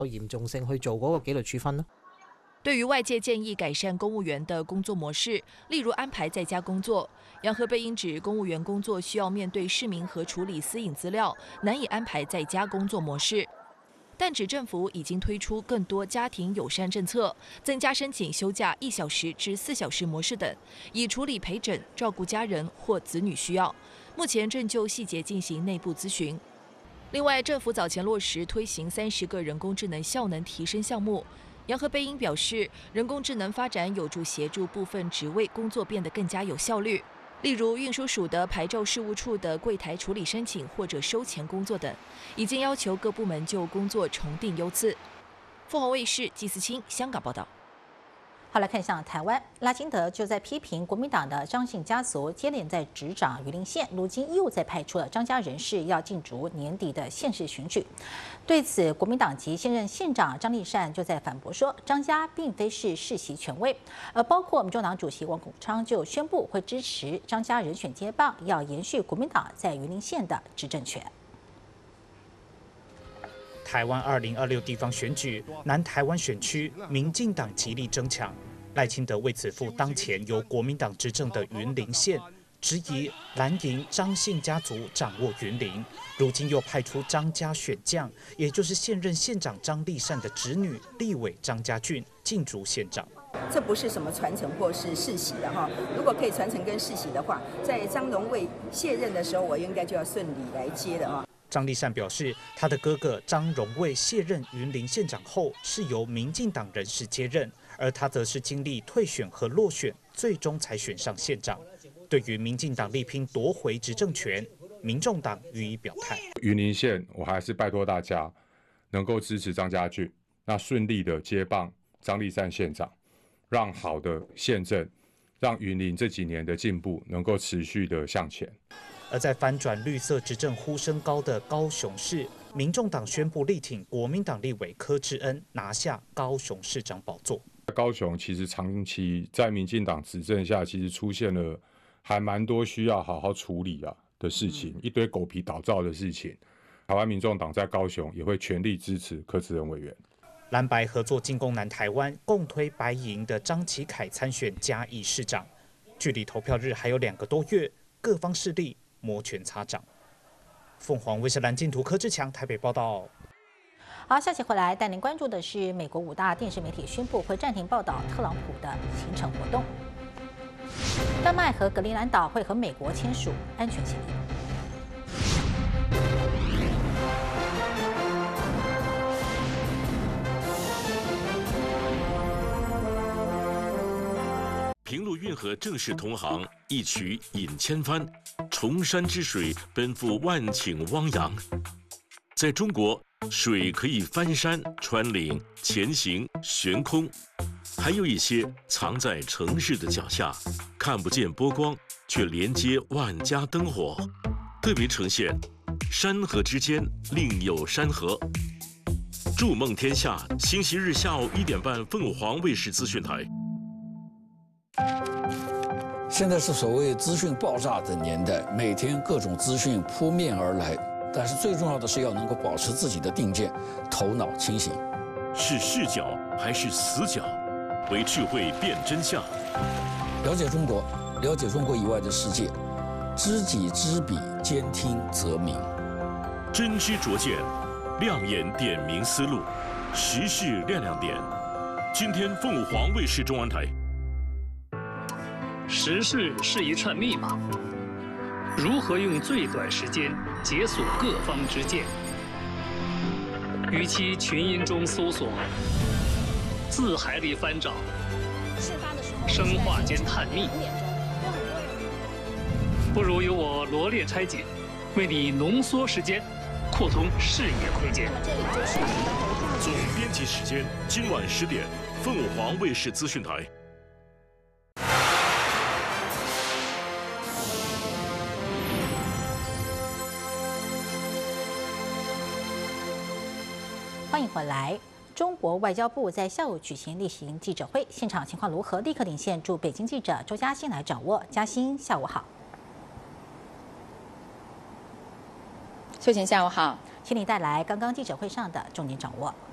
嚴重性去做嗰個紀律處分咯。 对于外界建议改善公务员的工作模式，例如安排在家工作，杨和贝因指公务员工作需要面对市民和处理私隐资料，难以安排在家工作模式。但指政府已经推出更多家庭友善政策，增加申请休假1小时至4小时模式等，以处理陪诊、照顾家人或子女需要。目前正就细节进行内部咨询。另外，政府早前落实推行30个人工智能效能提升项目。杨和贝因表示，人工智能发展有助协助部分职位工作变得更加有效率，例如运输署的牌照事务处的柜台处理申请或者收钱工作等，已经要求各部门就工作重定优次。凤凰卫视季思清香港报道。 好，来看向台湾，赖清德就在批评国民党的张姓家族接连在执掌云林县，如今又再派出了张家人士要竞逐年底的县市选举。对此，国民党籍现任县长张丽善就在反驳说，张家并非是世袭权威，而包括民众党主席王谷昌就宣布会支持张家人选接棒，要延续国民党在云林县的执政权。 台湾2026地方选举，南台湾选区，民进党极力争抢。赖清德为此赴当前由国民党执政的云林县，质疑蓝营张姓家族掌握云林，如今又派出张家选将，也就是现任县长张丽善的侄女立委张家俊竞逐县长。 这不是什么传承或是世袭的哈，如果可以传承跟世袭的话，在张荣卫卸任的时候，我应该就要顺利来接的哈。 张丽善表示，他的哥哥张荣卫卸任云林县长后，是由民进党人士接任，而他则是经历退选和落选，最终才选上县长。对于民进党力拼夺回执政权，民众党予以表态。 云林县，我还是拜托大家能够支持张家俊，那顺利的接棒张丽善县长，让好的县政，让云林这几年的进步能够持续的向前。 而在翻转绿色执政呼声高的高雄市，民众党宣布力挺国民党立委柯志恩拿下高雄市长宝座。 高雄其实长期在民进党执政下，其实出现了还蛮多需要好好处理的事情，一堆狗皮倒灶的事情。台湾民众党在高雄也会全力支持柯志恩委员。 蓝白合作进攻南台湾，共推白营的张启凯参选嘉义市长。距离投票日还有2个多月，各方势力摩拳擦掌。凤凰卫视蓝镜图柯志强台北报道。 好，消息回来，带您关注的是美国5大电视媒体宣布会暂停报道特朗普的行程活动。丹麦和格陵兰岛会和美国签署安全协议。 平陆运河正式通航，一曲饮千帆，崇山之水奔赴万顷汪洋。在中国，水可以翻山、穿岭、前行、悬空，还有一些藏在城市的脚下，看不见波光，却连接万家灯火，特别呈现山河之间另有山河。筑梦天下，星期日下午1点半，凤凰卫视资讯台。 现在是所谓资讯爆炸的年代，每天各种资讯扑面而来，但是最重要的是要能够保持自己的定见，头脑清醒。 是视角还是死角？为智慧辨真相。 了解中国，了解中国以外的世界，知己知彼，兼听则明。 真知灼见，亮眼点明思路，时事亮亮点。今天凤凰卫视中文台。 时事是一串密码，如何用最短时间解锁各方之见？与其群音中搜索，字海里翻找，生化间探秘，不如由我罗列拆解，为你浓缩时间，扩通视野空间。 总编辑时间，今晚10点，凤凰卫视资讯台。 欢迎回来。中国外交部在下午举行例行记者会，现场情况如何？立刻连线驻北京记者周嘉欣来掌握。嘉欣，下午好。 秀琴，下午好， 请你带来刚刚记者会上的重点掌握。